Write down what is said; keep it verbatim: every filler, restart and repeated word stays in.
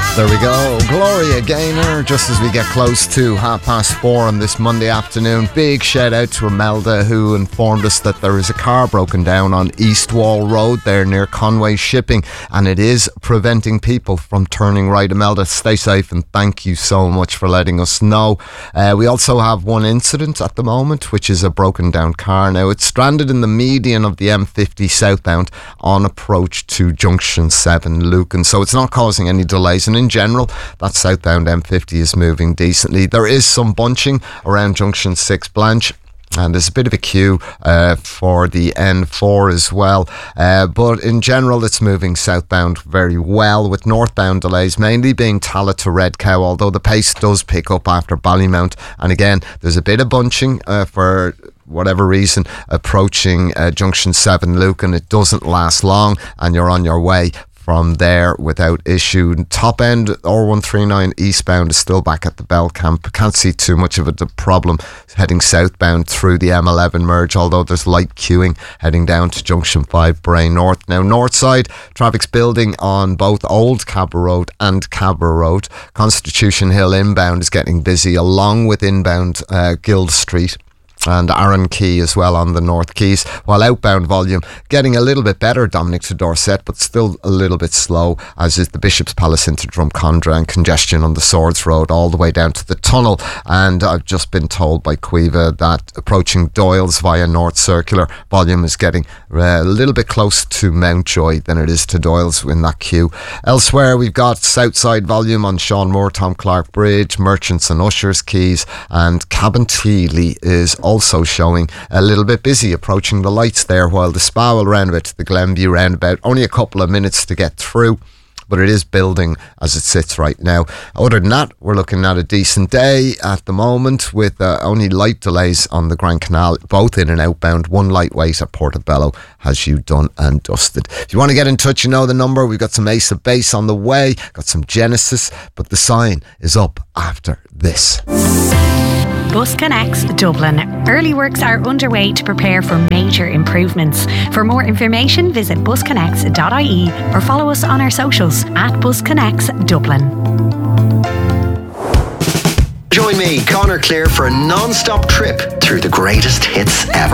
There we go, Gloria Gaynor, just as we get close to half past four on this Monday afternoon. Big shout out to Imelda, who informed us that there is a car broken down on East Wall Road there near Conway Shipping, and it is preventing people from turning right. Imelda, stay safe and thank you so much for letting us know. Uh, we also have one incident at the moment, which is a broken down car. Now, it's stranded in the median of the M fifty southbound on approach to Junction seven Lucan, so it's not causing any delays, and in general that southbound M fifty is moving decently. There is some bunching around Junction six Blanche, and there's a bit of a queue uh, for the N four as well, uh, but in general it's moving southbound very well, with northbound delays mainly being Tallaght to Red Cow, although the pace does pick up after Ballymount. And again, there's a bit of bunching uh, for whatever reason approaching uh, Junction seven Lucan. It doesn't last long and you're on your way from there without issue. Top end R one thirty-nine eastbound is still back at the Bell Camp. Can't see too much of a problem heading southbound through the M eleven merge, although there's light queuing heading down to Junction five Bray North. Now, north side, traffic's building on both Old Cabra Road and Cabra Road. Constitution Hill inbound is getting busy, along with inbound uh, Guild Street and Aaron Key as well on the North Quays, while outbound volume getting a little bit better, Dominic to Dorset, but still a little bit slow, as is the Bishop's Palace into Drumcondra, and congestion on the Swords Road all the way down to the tunnel. And I've just been told by Quiva that approaching Doyle's via North Circular, volume is getting uh, a little bit closer to Mountjoy than it is to Doyle's in that queue. Elsewhere, we've got Southside volume on Sean Moore, Tom Clark Bridge, Merchants and Ushers Quays, and Cabinteely is also showing a little bit busy approaching the lights there, while the Spowell roundabout to the Glenview roundabout, only a couple of minutes to get through, but it is building as it sits right now. Other than that, we're looking at a decent day at the moment, with uh, only light delays on the Grand Canal, both in and outbound. One lightweight at Portobello has you done and dusted. If you want to get in touch, you know the number. We've got some Ace of Base on the way, got some Genesis, but the sign is up after this. Bus Connects Dublin. Early works are underway to prepare for major improvements. For more information, visit bus connects dot I E or follow us on our socials at Bus Connects Dublin. Join me, Conor Clear, for a non-stop trip through the greatest hits ever.